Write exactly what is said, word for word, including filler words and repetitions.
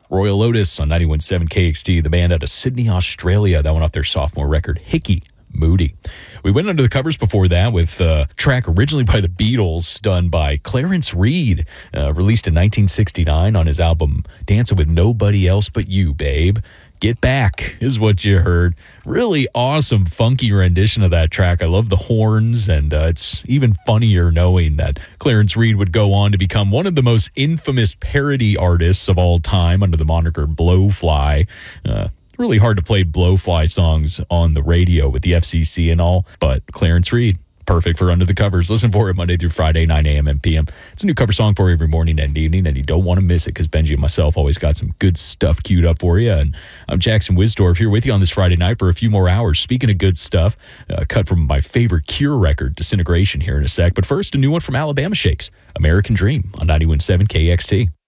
Royal Otis on ninety-one point seven K X T, the band out of Sydney, Australia. That one off their sophomore record, Hickey Moody. We went under the covers before that with a track originally by the Beatles, done by Clarence Reid, uh, released in nineteen sixty-nine on his album Dancing with Nobody Else But You, Babe. Get Back is what you heard. Really awesome, funky rendition of that track. I love the horns, and uh, it's even funnier knowing that Clarence Reid would go on to become one of the most infamous parody artists of all time under the moniker Blowfly. Uh, really hard to play Blowfly songs on the radio with the F C C and all, but Clarence Reid, perfect for Under the Covers. Listen for it Monday through Friday, nine a.m. and p m. It's a new cover song for you every morning and evening, and you don't want to miss it because Benji and myself always got some good stuff queued up for you. And I'm Jackson Wisdorf here with you on this Friday night for a few more hours. Speaking of good stuff, uh, cut from my favorite Cure record, Disintegration, here in a sec. But first, a new one from Alabama Shakes, American Dream on ninety-one point seven K X T.